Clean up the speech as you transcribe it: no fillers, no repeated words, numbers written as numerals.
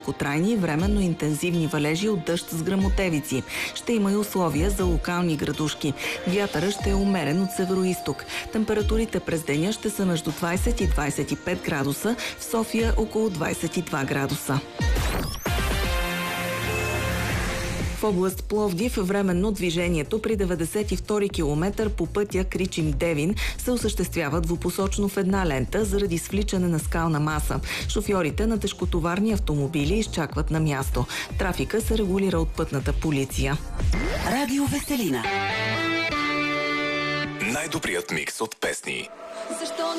Трайни и временно интензивни валежи от дъжд с гръмотевици. Ще има и условия за локални градушки. Вятърът ще е умерен от североизток. Температурите през деня ще са между 20 и 25 градуса, в София около 22 градуса. В област Пловдив временно движението при 92-ри километър по пътя Кричим-Девин се осъществява двупосочно в една лента заради свличане на скална маса. Шофьорите на тежкотоварни автомобили изчакват на място. Трафика се регулира от пътната полиция. Радио Веселина. Най-добрият микс от песни. Защо